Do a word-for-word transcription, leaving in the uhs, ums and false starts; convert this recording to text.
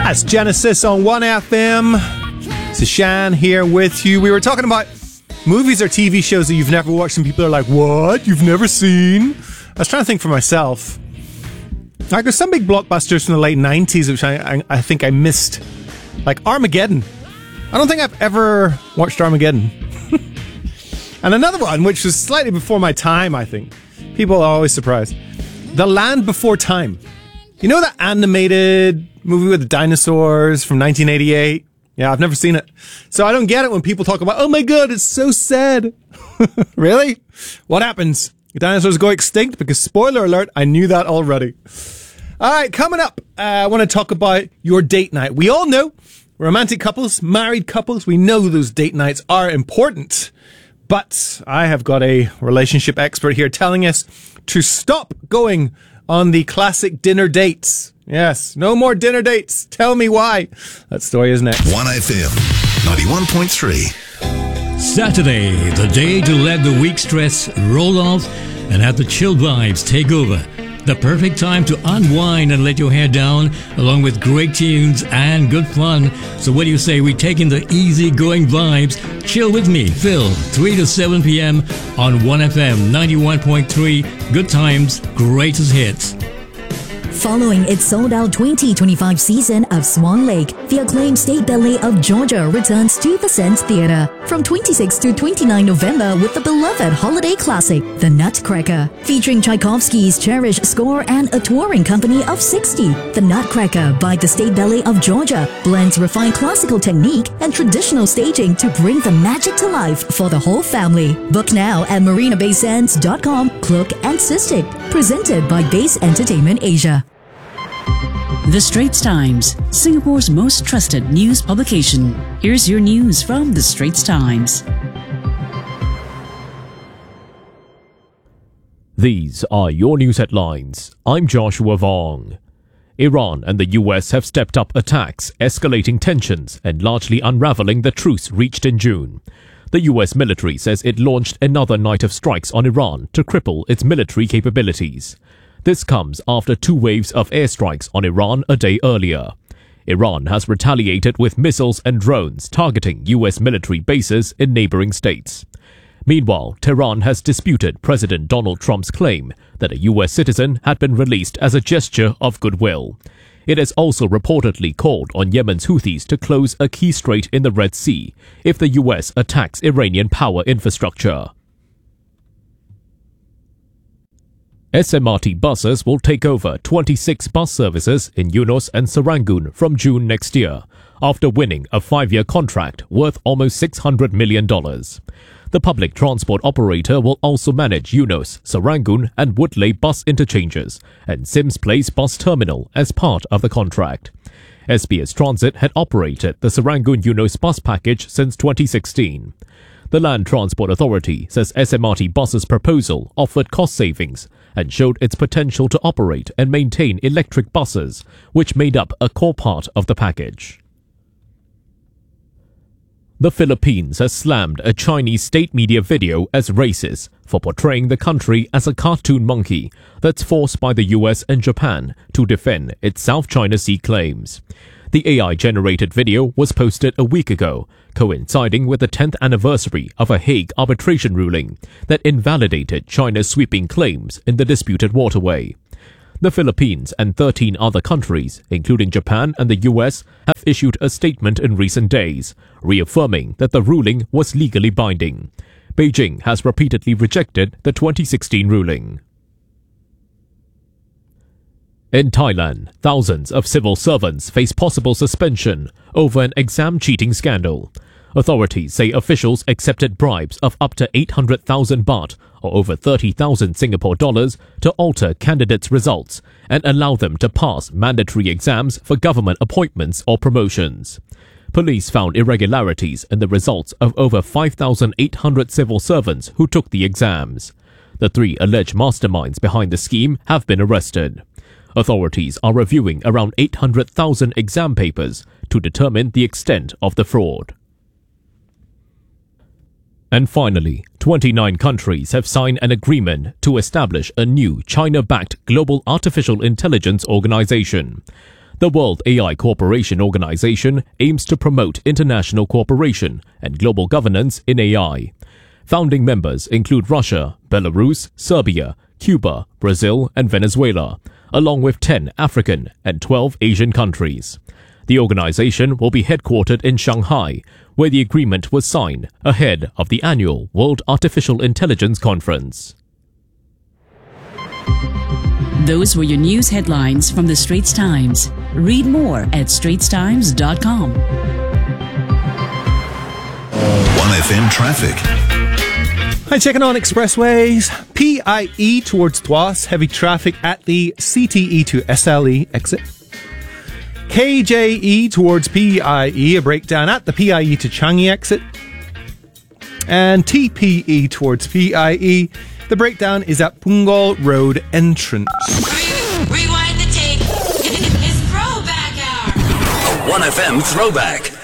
That's Genesis on one F M. Sashan here with you. We were talking about movies or T V shows that you've never watched and people are like, what? You've never seen? I was trying to think for myself. Like, there's some big blockbusters from the late nineties which I, I, I think I missed. Like Armageddon. I don't think I've ever watched Armageddon. And another one, which was slightly before my time, I think. People are always surprised. The Land Before Time. You know that animated movie with the dinosaurs from nineteen eighty-eight? Yeah, I've never seen it. So I don't get it when people talk about, oh my god, it's so sad. Really? What happens? The dinosaurs go extinct? Because spoiler alert, I knew that already. All right, coming up, uh, I want to talk about your date night. We all know romantic couples, married couples, we know those date nights are important. But I have got a relationship expert here telling us to stop going on the classic dinner dates. Yes, no more dinner dates. Tell me why. That story is next. one F M, ninety-one point three. Saturday, the day to let the week stress roll off and have the chill vibes take over. The perfect time to unwind and let your hair down, along with great tunes and good fun. So what do you say we take in the easy-going vibes? Chill with me, Phil, three to seven p.m. on one F M ninety-one point three. Good times, greatest hits. Following its sold-out twenty twenty-five season of Swan Lake, the acclaimed State Ballet of Georgia returns to the Sands Theatre from twenty-sixth to twenty-ninth November with the beloved holiday classic, The Nutcracker, featuring Tchaikovsky's cherished score and a touring company of sixty. The Nutcracker by the State Ballet of Georgia blends refined classical technique and traditional staging to bring the magic to life for the whole family. Book now at marina bay sands dot com. Cloak and Cystic, presented by Base Entertainment Asia. The Straits Times, Singapore's most trusted news publication. Here's your news from The Straits Times. These are your news headlines. I'm Joshua Vong. Iran and the U S have stepped up attacks, escalating tensions and largely unraveling the truce reached in June. The U S military says it launched another night of strikes on Iran to cripple its military capabilities. This comes after two waves of airstrikes on Iran a day earlier. Iran has retaliated with missiles and drones targeting U S military bases in neighboring states. Meanwhile, Tehran has disputed President Donald Trump's claim that a U S citizen had been released as a gesture of goodwill. It has also reportedly called on Yemen's Houthis to close a key strait in the Red Sea if the U S attacks Iranian power infrastructure. S M R T buses will take over twenty-six bus services in Eunos and Serangoon from June next year, after winning a five-year contract worth almost six hundred million dollars. The public transport operator will also manage Eunos, Serangoon and Woodley bus interchanges and Sims Place bus terminal as part of the contract. S B S Transit had operated the Serangoon-Eunos bus package since twenty sixteen. The Land Transport Authority says S M R T buses' proposal offered cost savings and showed its potential to operate and maintain electric buses, which made up a core part of the package. The Philippines has slammed a Chinese state media video as racist for portraying the country as a cartoon monkey that's forced by the U S and Japan to defend its South China Sea claims. The A I-generated video was posted a week ago, coinciding with the tenth anniversary of a Hague arbitration ruling that invalidated China's sweeping claims in the disputed waterway. The Philippines and thirteen other countries, including Japan and the U S, have issued a statement in recent days, reaffirming that the ruling was legally binding. Beijing has repeatedly rejected the twenty sixteen ruling. In Thailand, thousands of civil servants face possible suspension over an exam cheating scandal. Authorities say officials accepted bribes of up to eight hundred thousand baht, or over thirty thousand Singapore dollars, to alter candidates' results and allow them to pass mandatory exams for government appointments or promotions. Police found irregularities in the results of over five thousand eight hundred civil servants who took the exams. The three alleged masterminds behind the scheme have been arrested. Authorities are reviewing around eight hundred thousand exam papers to determine the extent of the fraud. And finally, twenty-nine countries have signed an agreement to establish a new China-backed global artificial intelligence organization. The World A I Cooperation Organization aims to promote international cooperation and global governance in A I. Founding members include Russia, Belarus, Serbia, Cuba, Brazil, and Venezuela, along with ten African and twelve Asian countries. The organization will be headquartered in Shanghai, where the agreement was signed ahead of the annual World Artificial Intelligence Conference. Those were your news headlines from the Straits Times. Read more at straits times dot com. one F M traffic. Hi, checking on expressways. P I E towards Tuas, heavy traffic at the C T E to S L E exit. K J E towards P I E, a breakdown at the P I E to Changi exit. And T P E towards P I E, the breakdown is at Punggol Road entrance. Rewind the tape. It's throwback hour. A one F M throwback.